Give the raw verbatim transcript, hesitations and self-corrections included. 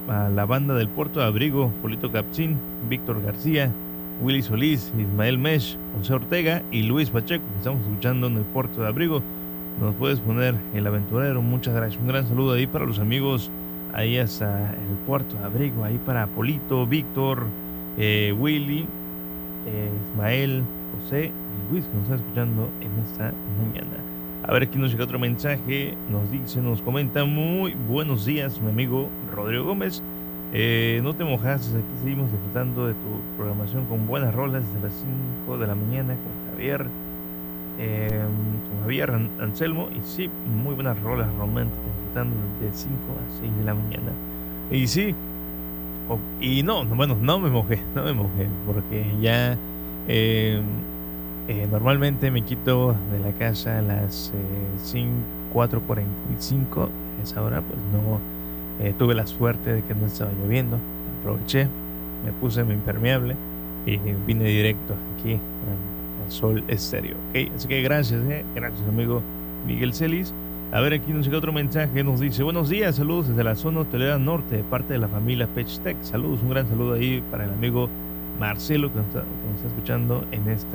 a la banda del Puerto de Abrigo, Polito Capcín, Víctor García, Willy Solís, Ismael Mesh, José Ortega y Luis Pacheco, que estamos escuchando en el Puerto de Abrigo. Nos puedes poner El Aventurero, muchas gracias. Un gran saludo ahí para los amigos ahí hasta el Puerto de Abrigo, ahí para Polito, Víctor, eh, Willy, eh, Ismael, José y Luis, que nos están escuchando en esta mañana. A ver, aquí nos llega otro mensaje, nos dice, nos comenta: muy buenos días, mi amigo Rodrigo Gómez. Eh, no te mojaste, aquí seguimos disfrutando de tu programación con buenas rolas desde las cinco de la mañana con Javier, eh, con Javier An- Anselmo, y sí, muy buenas rolas románticas, disfrutando de cinco a seis de la mañana. Y sí, o- y no, no, bueno, no me mojé, no me mojé, porque ya eh, eh, normalmente me quito de la casa a las eh, cuatro cuarenta y cinco. A esa hora pues no eh, tuve la suerte de que no estaba lloviendo. Aproveché, me puse mi impermeable y vine directo aquí al, al Sol Estéreo. ¿Ok? Así que gracias, eh, gracias amigo Miguel Celis. A ver, aquí nos llega otro mensaje, nos dice: buenos días, saludos desde la zona hotelera norte, de parte de la familia Pechtec. Saludos, un gran saludo ahí para el amigo Marcelo, que nos está, que nos está escuchando en esta